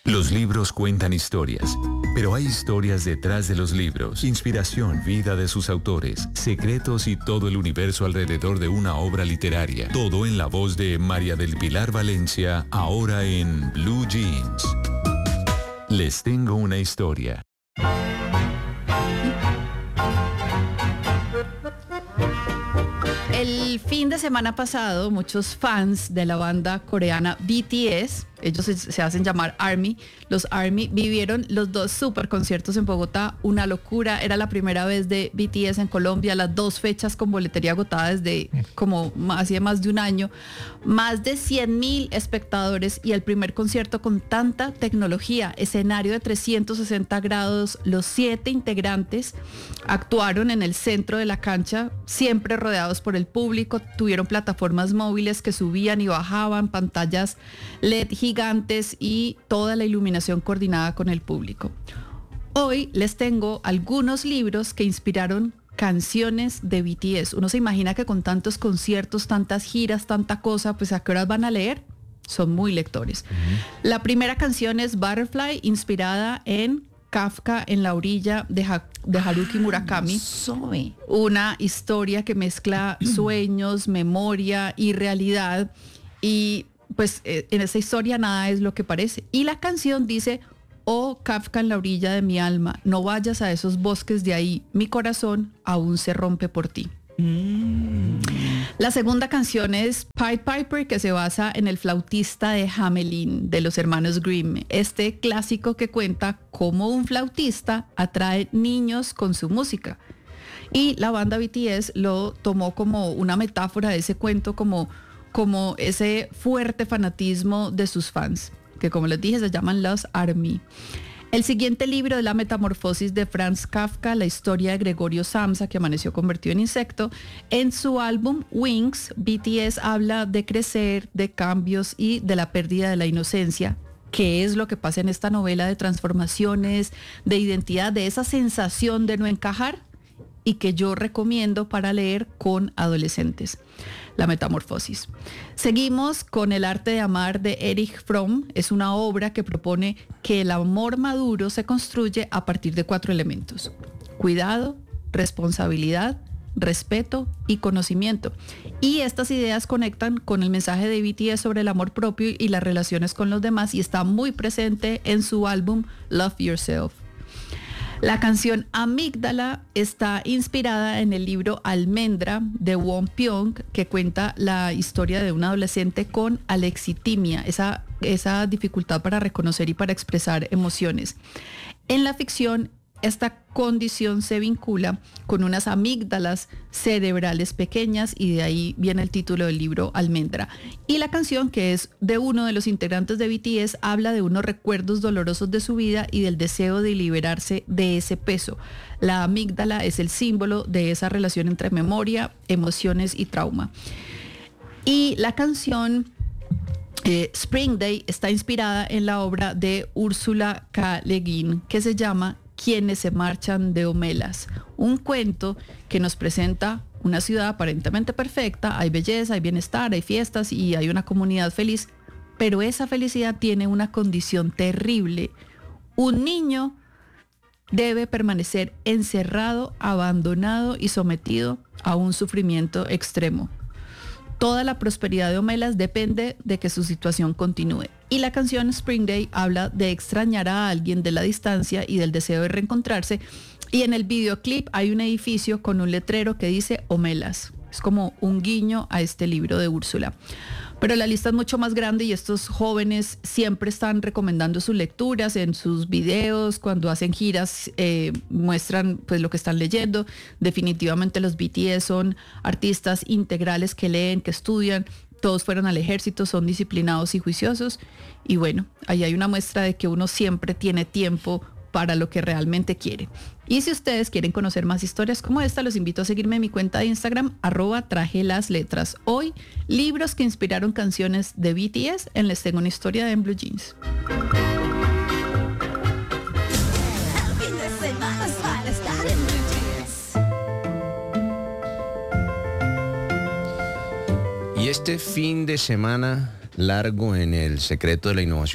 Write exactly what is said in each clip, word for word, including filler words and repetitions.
Los libros cuentan historias, pero hay historias detrás de los libros, inspiración, vida de sus autores, secretos y todo el universo alrededor de una obra literaria. Todo en la voz de María del Pilar Valencia, ahora en Blue Jeans. Les tengo una historia. El fin de semana pasado, muchos fans de la banda coreana B T S, ellos se, se hacen llamar ARMY, los ARMY vivieron los dos super conciertos en Bogotá, una locura. Era la primera vez de B T S en Colombia, las dos fechas con boletería agotada desde como hacía más de un año, más de cien mil espectadores y el primer concierto con tanta tecnología, escenario de trescientos sesenta grados, los siete integrantes actuaron en el centro de la cancha, siempre rodeados por el público, tuvieron plataformas móviles que subían y bajaban, pantallas L E D gigantes y toda la iluminación coordinada con el público. Hoy les tengo algunos libros que inspiraron canciones de B T S. Uno se imagina que con tantos conciertos, tantas giras, tanta cosa, pues ¿a qué horas van a leer? Son muy lectores. Uh-huh. La primera canción es Butterfly, inspirada en Kafka en la orilla de, ha- de Haruki Murakami. Soy. Una historia que mezcla sueños, memoria y realidad. Y pues eh, en esa historia nada es lo que parece. Y la canción dice: oh Kafka en la orilla de mi alma, no vayas a esos bosques de ahí, mi corazón aún se rompe por ti. Mm. La segunda canción es Pied Piper, que se basa en El flautista de Hamelin de los hermanos Grimm, este clásico que cuenta cómo un flautista atrae niños con su música. Y la banda B T S lo tomó como una metáfora de ese cuento, como, como ese fuerte fanatismo de sus fans, que como les dije se llaman los ARMY. El siguiente libro es La metamorfosis de Franz Kafka, la historia de Gregorio Samsa, que amaneció convertido en insecto. En su álbum Wings, B T S habla de crecer, de cambios y de la pérdida de la inocencia, que es lo que pasa en esta novela de transformaciones, de identidad, de esa sensación de no encajar, y que yo recomiendo para leer con adolescentes. La metamorfosis. Seguimos con El arte de amar de Erich Fromm. Es una obra que propone que el amor maduro se construye a partir de cuatro elementos: cuidado, responsabilidad, respeto y conocimiento. Y estas ideas conectan con el mensaje de B T S sobre el amor propio y las relaciones con los demás, y está muy presente en su álbum Love Yourself. La canción Amígdala está inspirada en el libro Almendra de Won Pyong, que cuenta la historia de un adolescente con alexitimia, esa, esa dificultad para reconocer y para expresar emociones. En la ficción, esta condición se vincula con unas amígdalas cerebrales pequeñas, y de ahí viene el título del libro Almendra. Y la canción, que es de uno de los integrantes de B T S, habla de unos recuerdos dolorosos de su vida y del deseo de liberarse de ese peso. La amígdala es el símbolo de esa relación entre memoria, emociones y trauma. Y la canción Eh, Spring Day está inspirada en la obra de Ursula K. Le Guin, que se llama Quienes se marchan de Homelas, un cuento que nos presenta una ciudad aparentemente perfecta, hay belleza, hay bienestar, hay fiestas y hay una comunidad feliz, pero esa felicidad tiene una condición terrible. Un niño debe permanecer encerrado, abandonado y sometido a un sufrimiento extremo. Toda la prosperidad de Homelas depende de que su situación continúe. Y la canción Spring Day habla de extrañar a alguien de la distancia y del deseo de reencontrarse. Y en el videoclip hay un edificio con un letrero que dice Homelas. Es como un guiño a este libro de Úrsula. Pero la lista es mucho más grande y estos jóvenes siempre están recomendando sus lecturas en sus videos, cuando hacen giras eh, muestran pues lo que están leyendo. Definitivamente los B T S son artistas integrales que leen, que estudian, todos fueron al ejército, son disciplinados y juiciosos. Y bueno, ahí hay una muestra de que uno siempre tiene tiempo para lo que realmente quiere. Y si ustedes quieren conocer más historias como esta, los invito a seguirme en mi cuenta de Instagram, arroba traje las letras. Hoy, libros que inspiraron canciones de B T S en Les Tengo una Historia de en Blue Jeans. Y este fin de semana largo en El Secreto de la Innovación,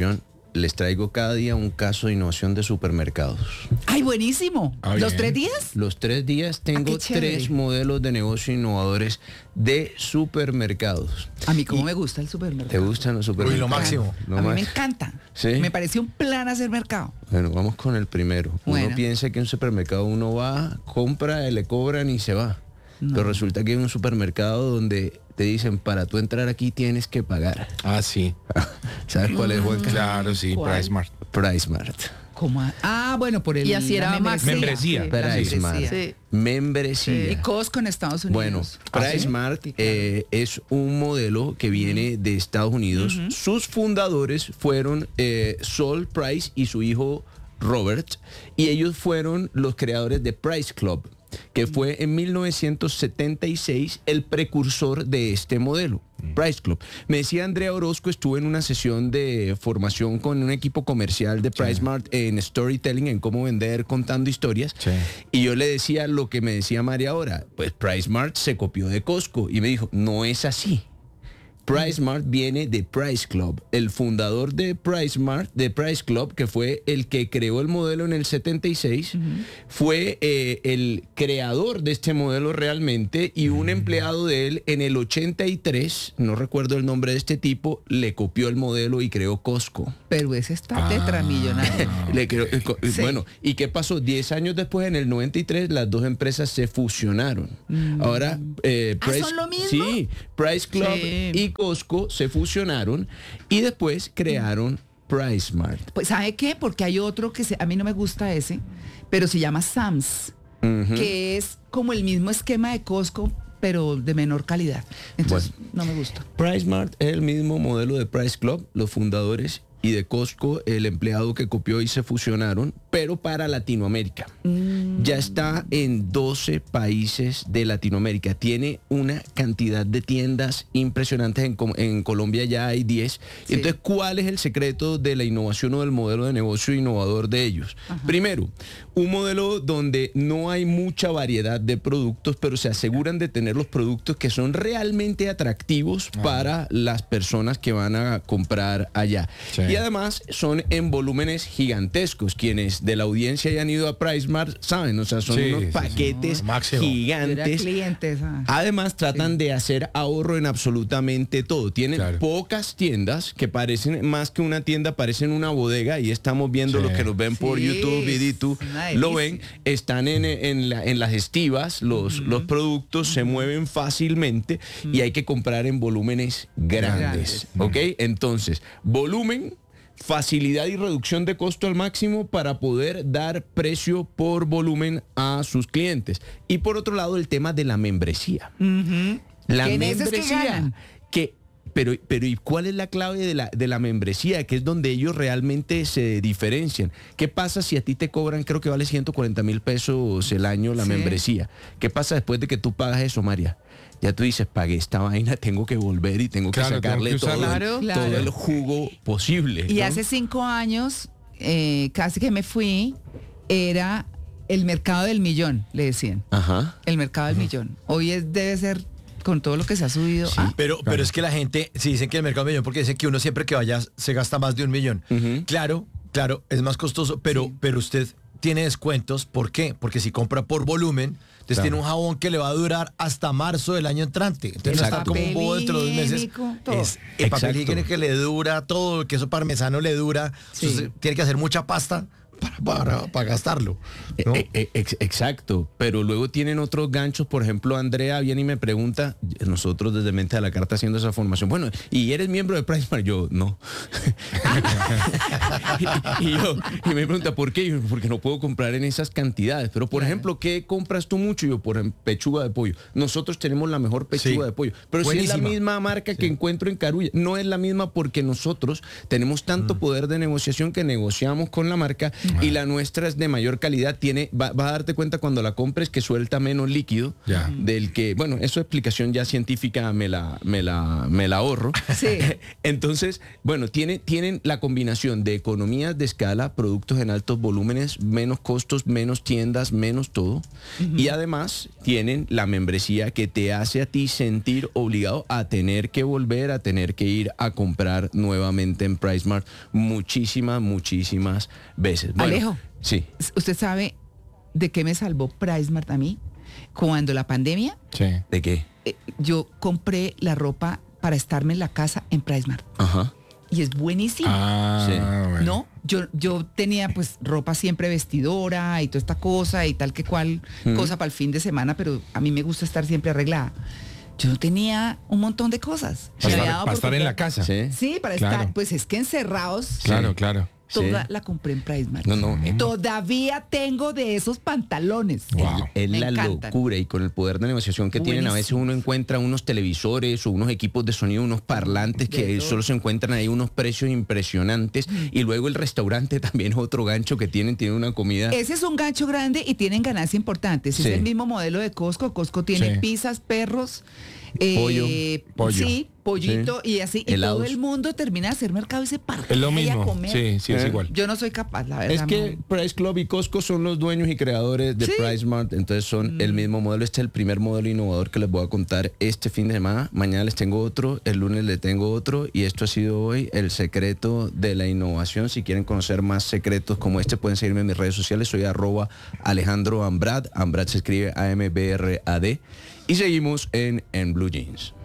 les traigo cada día un caso de innovación de supermercados. ¡Ay, buenísimo! Ah, ¿Los bien. tres días? Los tres días tengo qué chévere. tres modelos de negocio innovadores de supermercados. A mí como Y- me gusta el supermercado. ¿Te gustan los Uy, supermercados? lo máximo. Lo a mí más- me encanta. ¿Sí? Me pareció un plan hacer mercado. Bueno, vamos con el primero. Bueno. Uno piensa que en un supermercado uno va, compra, le cobran y se va. Pero resulta que hay un supermercado donde te dicen, para tú entrar aquí tienes que pagar. Ah, sí. ¿Sabes cuál es, Juanca? Claro, sí, ¿Cuál? PriceSmart. PriceSmart. ¿Cómo a- Ah, bueno, por el Y así era la Maxi. Membresía. Sí, la PriceSmart. membresía. Sí. Membresía. Y Costco en Estados Unidos. Bueno, ¿Ah, sí? PriceSmart eh, es un modelo que viene de Estados Unidos. Sus fundadores fueron eh, Sol Price y su hijo Robert, y ellos fueron los creadores de Price Club, que fue en mil novecientos setenta y seis el precursor de este modelo. Price Club. Me decía Andrea Orozco, estuve en una sesión de formación con un equipo comercial de PriceSmart en storytelling, en cómo vender contando historias. Sí. Y yo le decía lo que me decía María ahora, pues PriceSmart se copió de Costco. Y me dijo, no es así. PriceSmart viene de Price Club. El fundador de PriceSmart, de Price Club, que fue el que creó el modelo en el setenta y seis, fue eh, el creador de este modelo realmente, y un empleado de él en el ochenta y tres, no recuerdo el nombre de este tipo, le copió el modelo y creó Costco. Pero ese está tetramillonario. Le creó- eh, co- Sí. Bueno, ¿y qué pasó? Diez años después, en el noventa y tres, las dos empresas se fusionaron. Ahora, eh, ¿Ah, son lo mismo? Sí, Price Club Sí. y Costco se fusionaron y después crearon PriceSmart. Pues ¿sabe qué? Porque hay otro que se- a mí no me gusta ese, pero se llama Sam's, que es como el mismo esquema de Costco, pero de menor calidad. Entonces, no me gusta. PriceSmart es el mismo modelo de Price Club, los fundadores, y de Costco, el empleado que copió y se fusionaron, pero para Latinoamérica. Ya está en doce países de Latinoamérica. Tiene una cantidad de tiendas impresionantes. En, Com- en Colombia ya hay diez. Sí. Entonces, ¿cuál es el secreto de la innovación o del modelo de negocio innovador de ellos? Primero, un modelo donde no hay mucha variedad de productos, pero se aseguran de tener los productos que son realmente atractivos para las personas que van a comprar allá. Sí. Y además son en volúmenes gigantescos. Quienes de la audiencia hayan ido a PriceSmart saben, o sea, son Sí, unos sí, sí. paquetes Máximo. Yo era gigantes. cliente esa. Además, tratan de hacer ahorro en absolutamente todo. Tienen Claro. pocas tiendas que parecen, más que una tienda, parecen una bodega, y estamos viendo Sí. los que nos ven por Sí, YouTube y di tú, es una lo delicia. ven, están en, en, la- en las estivas, los, los productos se mueven fácilmente y hay que comprar en volúmenes grandes. ¿Ok? Entonces, volumen, facilidad y reducción de costo al máximo para poder dar precio por volumen a sus clientes. Y por otro lado, el tema de la membresía. La Que en ese es que membresía, ganan. que, pero, pero ¿y cuál es la clave de la, de la membresía? Que es donde ellos realmente se diferencian. ¿Qué pasa si a ti te cobran, creo que vale ciento cuarenta mil pesos el año la Sí. membresía? ¿Qué pasa después de que tú pagas eso, María? Ya tú dices, pagué esta vaina, tengo que volver y tengo que Claro, tengo sacarle que todo, usarla. el- Claro. todo el jugo posible. Y ¿no? hace cinco años, eh, casi que me fui, era el mercado del millón, le decían. Ajá. El mercado del millón. Hoy es, debe ser con todo lo que se ha subido. Ah, Pero, pero es que la gente, si dicen que el mercado del millón, porque dicen que uno siempre que vaya se gasta más de un millón. Ujú. Claro, claro, es más costoso, pero, Sí. pero usted tiene descuentos. ¿Por qué? Porque si compra por volumen, entonces Claro. tiene un jabón que le va a durar hasta marzo del año entrante. Entonces no está Exacto. como un bobo dentro de dos meses. Higiénico, todo. Es el papel Exacto. higiénico que le dura todo, el queso parmesano le dura. Sí. Entonces tiene que hacer mucha pasta para, para, para gastarlo. ¿no? Eh, eh, ex- exacto, pero luego tienen otros ganchos. Por ejemplo, Andrea viene y me pregunta, nosotros desde Mente a la Carta haciendo esa formación, bueno, ¿y eres miembro de PriceSmart? Yo, no. y, y yo, y me pregunta, ¿por qué? Y yo, porque no puedo comprar en esas cantidades. Pero, por Claro. ejemplo, ¿qué compras tú mucho? Y yo, por ejemplo, pechuga de pollo. Nosotros tenemos la mejor pechuga Sí. de pollo. Pero si es la Buenísima. misma marca que encuentro en Carulla, no es la misma porque nosotros tenemos tanto poder de negociación que negociamos con la marca y la nuestra es de mayor calidad. Tiene, va, va a darte cuenta cuando la compres que suelta menos líquido Ya. del que, bueno, eso explicación ya científica me la, me la, me la ahorro. Sí. Entonces, bueno, tiene, tienen tienen la combinación de economías de escala, productos en altos volúmenes, menos costos, menos tiendas, menos todo. Uh-huh. Y además tienen la membresía que te hace a ti sentir obligado a tener que volver, a tener que ir a comprar nuevamente en PriceSmart muchísimas, muchísimas veces. Bueno, Alejo, sí. ¿Usted sabe de qué me salvó PriceSmart a mí? Cuando la pandemia, Sí. ¿De qué? eh, yo compré la ropa para estarme en la casa en PriceSmart. Ajá. Y es buenísimo. Ah, Sí. bueno. ¿No? Yo, yo tenía pues ropa siempre vestidora y toda esta cosa y tal que cual Mm. cosa para el fin de semana, pero a mí me gusta estar siempre arreglada. Yo no tenía un montón de cosas. Para Me había estar, dado para por estar en la comprar- casa. Sí. Sí, para Claro. estar, pues es que encerrados, Claro, Sí. claro. toda Sí. la compré en PriceSmart. No, no. eh, Todavía tengo de esos pantalones. Wow. Es Me la encantan. locura y con el poder de negociación que tienen, a veces uno encuentra unos televisores o unos equipos de sonido, unos parlantes De que todo. solo se encuentran ahí unos precios impresionantes y luego el restaurante también es otro gancho que tienen, tiene una comida. Ese es un gancho grande y tienen ganancia importante. Si Sí. es el mismo modelo de Costco, Costco tiene Sí. pizzas, perros, eh, Pollo. Pollo. sí, pollito y así. Y Helados. todo el mundo termina de hacer mercado y se parte Es lo a mismo. comer. Sí, sí, es Eh. igual. Yo no soy capaz, la verdad. Es que no. Price Club y Costco son los dueños y creadores de Sí. PriceSmart, entonces son el mismo modelo. Este es el primer modelo innovador que les voy a contar este fin de semana. Mañana les tengo otro, el lunes les tengo otro y esto ha sido hoy el secreto de la innovación. Si quieren conocer más secretos como este, pueden seguirme en mis redes sociales. Soy arroba Alejandro Ambrad. Ambrad se escribe A M B R A D. Y seguimos en, en Blue Jeans.